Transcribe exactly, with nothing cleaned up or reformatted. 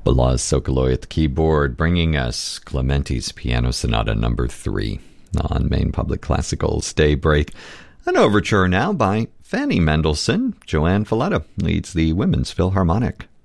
Balazs Sokoloy at the keyboard, bringing us Clementi's Piano Sonata number three on Maine Public Classical's Daybreak. An overture now by Fanny Mendelssohn. Joanne Falletta leads the Women's Philharmonic.